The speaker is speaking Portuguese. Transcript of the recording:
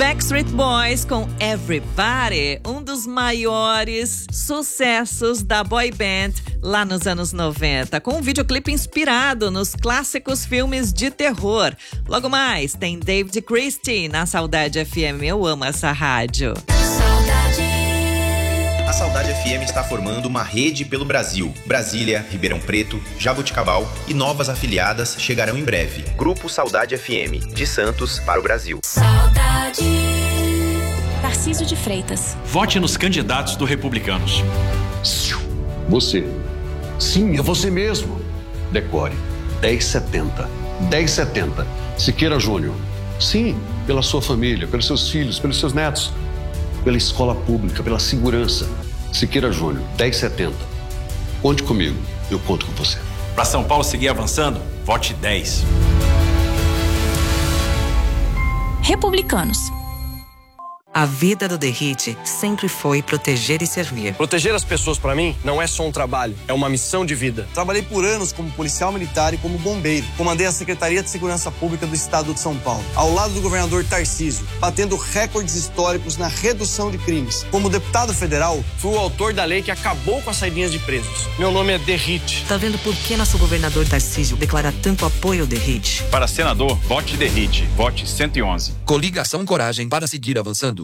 Backstreet Boys com Everybody, um dos maiores sucessos da boy band lá nos anos 90, com um videoclipe inspirado nos clássicos filmes de terror. Logo mais, tem David Christie na Saudade FM. Eu amo essa rádio. A Saudade FM está formando uma rede pelo Brasil. Brasília, Ribeirão Preto, Jaboticabal e novas afiliadas chegarão em breve. Grupo Saudade FM, de Santos para o Brasil. Saudade. Tarcísio de Freitas. Vote nos candidatos do Republicanos. Você. Sim, é você mesmo. Decore 1070. 1070. Siqueira Júnior. Sim, pela sua família, pelos seus filhos, pelos seus netos. Pela escola pública, pela segurança. Siqueira Júnior, 1070. Conte comigo, eu conto com você. Para São Paulo seguir avançando, vote 10. Republicanos. A vida do Derrite sempre foi proteger e servir. Proteger as pessoas, pra mim, não é só um trabalho, é uma missão de vida. Trabalhei por anos como policial militar e como bombeiro. Comandei a Secretaria de Segurança Pública do Estado de São Paulo, ao lado do governador Tarcísio, batendo recordes históricos na redução de crimes. Como deputado federal, fui o autor da lei que acabou com as saidinhas de presos. Meu nome é Derrite. Tá vendo por que nosso governador Tarcísio declara tanto apoio ao Derrite? Para senador, vote Derrite, vote 111. Coligação Coragem para seguir avançando.